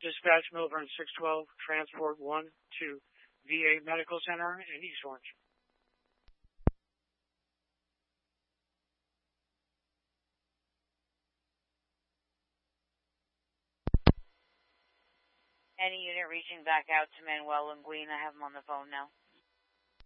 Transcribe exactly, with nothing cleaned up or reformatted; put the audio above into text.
Dispatch Milburn six twelve, Transport one to V A Medical Center in East Orange. Any unit reaching back out to Manuel Linguine, I have him on the phone now.